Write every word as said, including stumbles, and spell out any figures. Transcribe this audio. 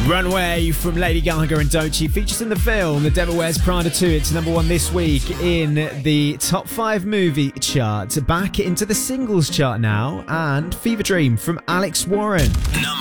Runway from Lady Gaga and Doechii features in the film The Devil Wears Prada two. It's number one this week in the top five movie chart. Back into the singles chart now, and Fever Dream from Alex Warren. Number